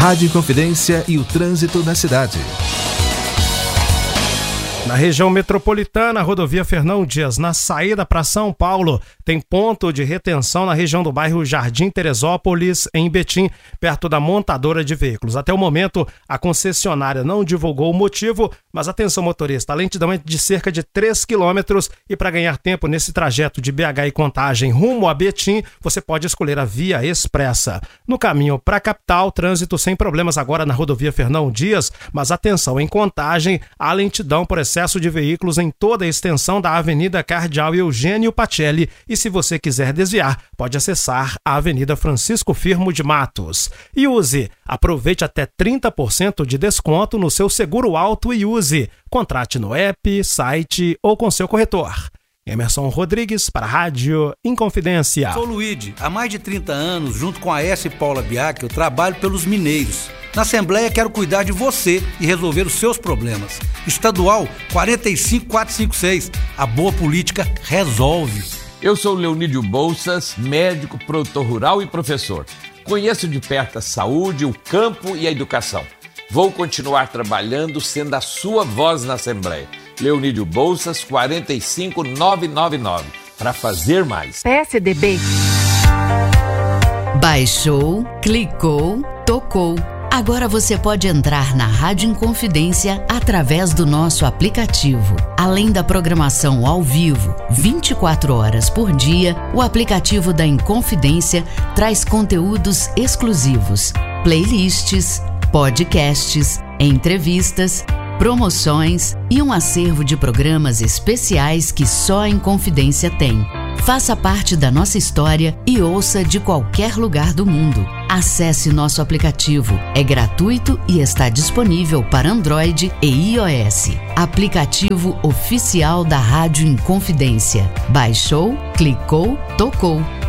Rádio Inconfidência e o trânsito na cidade. Na região metropolitana, a rodovia Fernão Dias, na saída para São Paulo, tem ponto de retenção na região do bairro Jardim Teresópolis, em Betim, perto da montadora de veículos. Até o momento, a concessionária não divulgou o motivo, mas atenção motorista, a lentidão é de cerca de 3 quilômetros e para ganhar tempo nesse trajeto de BH e Contagem rumo a Betim, você pode escolher a via expressa. No caminho para a capital, trânsito sem problemas agora na rodovia Fernão Dias, mas atenção, em Contagem, a lentidão por excesso de veículos em toda a extensão da Avenida Cardeal Eugênio Pacelli e se você quiser desviar, pode acessar a Avenida Francisco Firmo de Matos. E aproveite até 30% de desconto no seu seguro auto e use. Contrate no app, site ou com seu corretor. Emerson Rodrigues para a Rádio Inconfidência. Sou Luíde, há mais de 30 anos, junto com a S. Paula Biac, eu trabalho pelos mineiros. Na Assembleia quero cuidar de você e resolver os seus problemas. Estadual 45456, a boa política resolve. Eu sou Leonídio Bolsas, médico, produtor rural e professor. Conheço de perto a saúde, o campo e a educação. Vou continuar trabalhando sendo a sua voz na Assembleia. Leonídio Bolsas, 45999, para fazer mais. PSDB. Baixou, clicou, tocou. Agora você pode entrar na Rádio Inconfidência através do nosso aplicativo. Além da programação ao vivo, 24 horas por dia, o aplicativo da Inconfidência traz conteúdos exclusivos, playlists, podcasts, entrevistas, promoções e um acervo de programas especiais que só a Inconfidência tem. Faça parte da nossa história e ouça de qualquer lugar do mundo. Acesse nosso aplicativo. É gratuito e está disponível para Android e iOS. Aplicativo oficial da Rádio Inconfidência. Baixou, clicou, tocou.